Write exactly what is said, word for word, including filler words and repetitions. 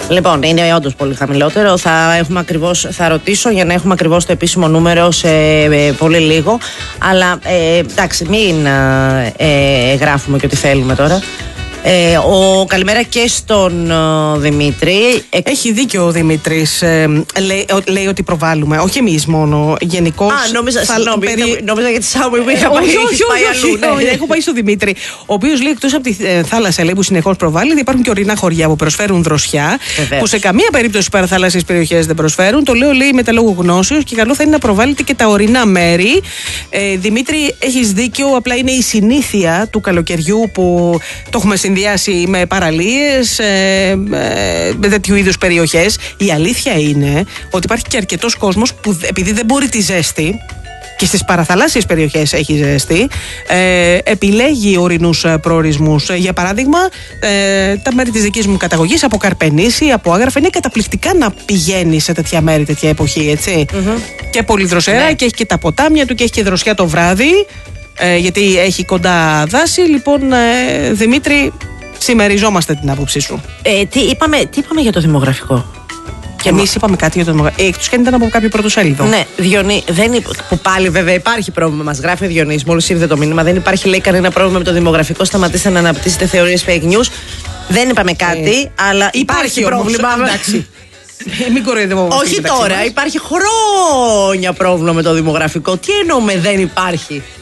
Λοιπόν, είναι όντως πολύ χαμηλότερο. Θα, έχουμε ακριβώς, θα ρωτήσω για να έχουμε ακριβώς το επίσημο νούμερο σε ε, πολύ λίγο. Αλλά ε, εντάξει, μην ε, ε, γράφουμε και ό,τι θέλουμε τώρα. Ε, ο, καλημέρα και στον ο, Δημήτρη. Έχει δίκιο ο Δημήτρης. Ε, λέει, λέει ότι προβάλλουμε. Όχι εμείς μόνο. Γενικώς. Α, νόμιζα, θα, συγγνώμη, περί... νόμιζα για τη Σάμου που είχα πάει. Όχι, όχι, όχι. Έχω πάει στο Δημήτρη. Ο οποίος λέει εκτός από τη θάλασσα, λέει, που συνεχώς προβάλλει, υπάρχουν και ορεινά χωριά που προσφέρουν δροσιά. Βεβαίως. Που σε καμία περίπτωση οι παραθαλάσσιες περιοχές δεν προσφέρουν. Το λέω, λέει, με τα λόγου γνώσεως και καλό θα είναι να προβάλλετε και τα ορεινά μέρη. Ε, Δημήτρη, έχεις δίκιο. Απλά είναι η συνήθεια του καλοκαιριού που το έχουμε συνδυάσει με παραλίες, ε, ε, με τέτοιου είδους περιοχές. Η αλήθεια είναι ότι υπάρχει και αρκετός κόσμος που επειδή δεν μπορεί τη ζέστη, και στις παραθαλάσσιες περιοχές έχει ζέστη, ε, επιλέγει ορεινούς προορισμούς. Για παράδειγμα, ε, τα μέρη της δικής μου καταγωγής, από Καρπενήσι, από Άγραφα, είναι καταπληκτικά να πηγαίνει σε τέτοια μέρη, τέτοια εποχή, έτσι. Mm-hmm. Και πολύ δροσερά, ναι. Και έχει και τα ποτάμια του και έχει και δροσιά το βράδυ. Ε, γιατί έχει κοντά δάση. Λοιπόν, ε, Δημήτρη, συμμεριζόμαστε την άποψή σου. Ε, τι, είπαμε, τι είπαμε για το δημογραφικό? Και εμείς είπαμε κάτι για το δημογραφικό. Ε, εκτός και αν ήταν από κάποιο πρωτοσέλιδο. Ναι, Διονύ, δεν υπ... που πάλι βέβαια υπάρχει πρόβλημα. Μας γράφει ο Διονύης, μόλις ήρθε το μήνυμα. Δεν υπάρχει, λέει, κανένα πρόβλημα με το δημογραφικό. Σταματήστε να αναπτύσσετε θεωρίες fake news. Δεν είπαμε κάτι, ε, αλλά υπάρχει, υπάρχει πρόβλημα. Εντάξει. Μην κοροϊδεύουμε. Όχι τώρα, υπάρχει χρόνια πρόβλημα με το δημογραφικό. Τι εννοούμε δεν υπάρχει?